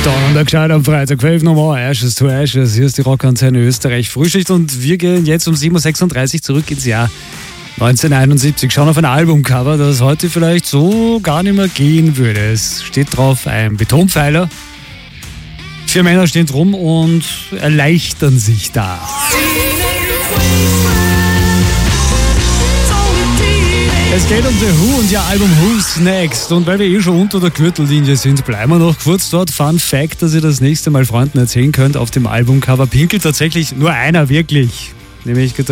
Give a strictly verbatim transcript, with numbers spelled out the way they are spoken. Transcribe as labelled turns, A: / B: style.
A: Der Gescheit am Freitag, fünf Nummer, Ashes to Ashes. Hier ist die Rockantenne Österreich Frühschicht und wir gehen jetzt um sieben Uhr sechsunddreißig zurück ins Jahr neunzehnhunderteinundsiebzig. Schauen auf ein Albumcover, das heute vielleicht so gar nicht mehr gehen würde. Es steht drauf ein Betonpfeiler. Vier Männer stehen drum und erleichtern sich da. Es geht um The Who und ihr Album Who's Next. Und weil wir eh schon unter der Gürtellinie sind, bleiben wir noch kurz dort. Fun Fact, dass ihr das nächste Mal Freunden erzählen könnt. Auf dem Albumcover pinkelt tatsächlich nur einer wirklich. Nämlich